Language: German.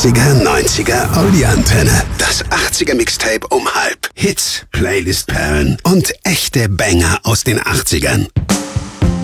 80er, 90er, Audi-Antenne. Das 80er Mixtape um halb. Hits, Playlist-Perlen und echte Banger aus den 80ern.